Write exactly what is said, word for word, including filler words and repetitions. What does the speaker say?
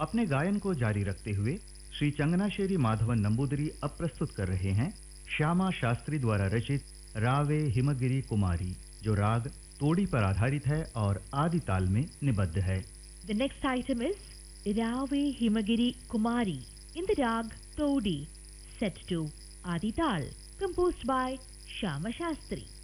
अपने गायन को जारी रखते हुए श्री चंगनाशेरी माधवन नंबूदरी अब प्रस्तुत कर रहे हैं श्यामा शास्त्री द्वारा रचित रावे हिमगिरी कुमारी, जो राग तोड़ी पर आधारित है और आदि ताल में निबद्ध है। The next item is Rave Himagiri Kumari in the rag Todi, set to Adi Tal, composed by Shyama Shastri.